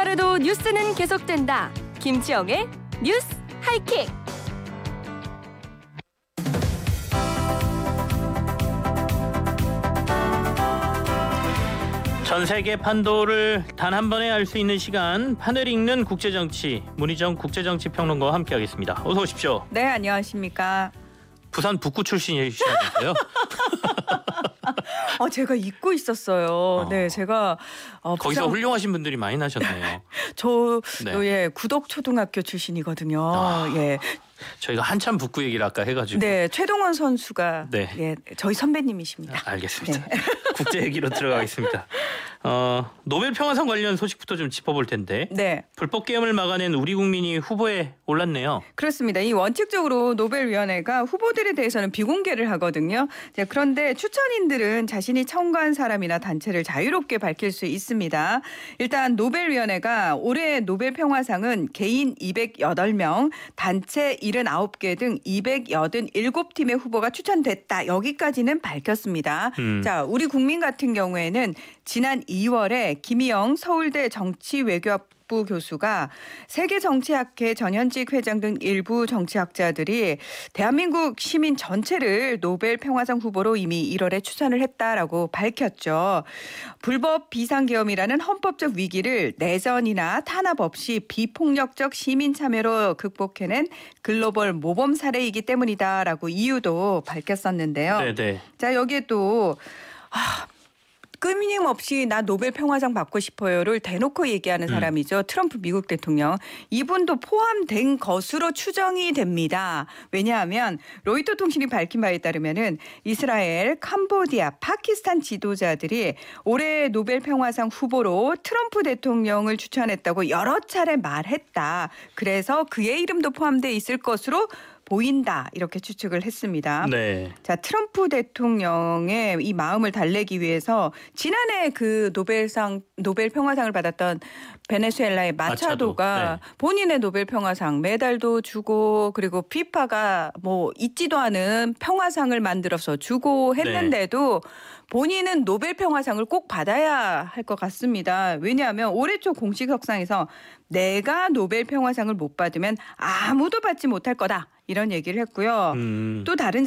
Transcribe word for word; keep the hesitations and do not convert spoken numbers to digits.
하루도 뉴스는 계속된다. 김치영의 뉴스 하이킥. 전 세계 판도를 단 한 번에 알 수 있는 시간, 판을 읽는 국제정치, 문희정 국제정치평론가와 함께하겠습니다. 어서 오십시오. 네, 안녕하십니까. 부산 북구 출신이시라면서요? 어, 제가 잊고 있었어요. 어. 네, 제가 어, 거기서 부산... 훌륭하신 분들이 많이 나셨네요. 저 네. 예, 구덕 초등학교 출신이거든요. 아. 예. 저희가 한참 북구 얘기를 아까 해가지고. 네, 최동원 선수가 네. 예, 저희 선배님이십니다. 아, 알겠습니다. 네. 국제 얘기로 들어가겠습니다. 어, 노벨 평화상 관련 소식부터 좀 짚어볼 텐데. 네. 불법 계엄을 막아낸 우리 국민이 후보에 올랐네요. 그렇습니다. 이 원칙적으로 노벨위원회가 후보들에 대해서는 비공개를 하거든요. 자, 그런데 추천인들은 자신이 청구한 사람이나 단체를 자유롭게 밝힐 수 있습니다. 일단 노벨위원회가 올해 노벨 평화상은 개인 이백팔 명, 단체 칠십구 개 등 이백팔십칠 팀의 후보가 추천됐다. 여기까지는 밝혔습니다. 음. 자, 우리 국민 같은 경우에는 지난 이월에 김희영 서울대 정치외교학부 교수가 세계정치학회 전현직 회장 등 일부 정치학자들이 대한민국 시민 전체를 노벨 평화상 후보로 이미 일월에 추천을 했다라고 밝혔죠. 불법 비상계엄이라는 헌법적 위기를 내전이나 탄압 없이 비폭력적 시민 참여로 극복해낸 글로벌 모범 사례이기 때문이다라고 이유도 밝혔었는데요. 네네. 자, 여기에 또 아, 끊임없이 나 노벨 평화상 받고 싶어요를 대놓고 얘기하는 사람이죠. 음. 트럼프 미국 대통령. 이분도 포함된 것으로 추정이 됩니다. 왜냐하면 로이터 통신이 밝힌 바에 따르면은 이스라엘, 캄보디아, 파키스탄 지도자들이 올해 노벨 평화상 후보로 트럼프 대통령을 추천했다고 여러 차례 말했다. 그래서 그의 이름도 포함돼 있을 것으로 보인다, 이렇게 추측을 했습니다. 네. 자, 트럼프 대통령의 이 마음을 달래기 위해서 지난해 그 노벨상 노벨 평화상을 받았던 베네수엘라의 마차도가 마차도. 네. 본인의 노벨 평화상 메달도 주고 그리고 피파가 뭐 있지도 않은 평화상을 만들어서 주고 했는데도 네. 본인은 노벨 평화상을 꼭 받아야 할 것 같습니다. 왜냐하면 올해 초 공식 협상에서 내가 노벨 평화상을 못 받으면 아무도 받지 못할 거다, 이런 얘기를 했고요. 음. 또 다른